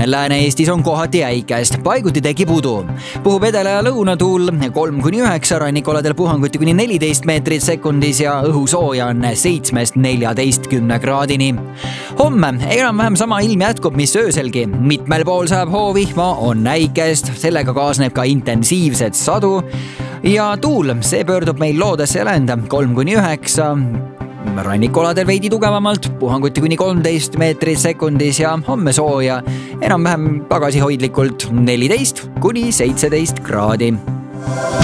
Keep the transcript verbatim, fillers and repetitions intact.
Lääne-Eestis on kohati äikest, paiguti tekib udu. Puhub edela- ja lõunatuul kolm kuni üheksa, rannikoladel puhanguti kuni neliteist meetrit sekundis ja õhusooja on seitsmest neljateistkümne kraadini. Homme enam-vähem sama ilm jätkub, mis ööselgi. Mitmel pool saab hoovihma, on äikest, sellega kaasneb ka intensiivset sadu ja tuul, see pöördub meil loodesse ja läände kolm kuni üheksa, rannikoladel veidi tugevamalt, puhanguti kuni kolmteist meetrit sekundis ja homme sooja enam-vähem tagasihoidlikult neliteist kuni seitseteist kraadi.